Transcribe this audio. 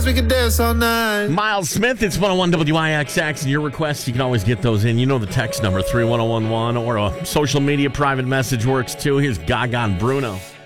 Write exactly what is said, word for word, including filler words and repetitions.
we could dance all night. Miles Smith, it's one oh one W I X X, and your requests, you can always get those in. You know the text number, three one oh one one, or a social media private message works too. Here's Gaga and Bruno.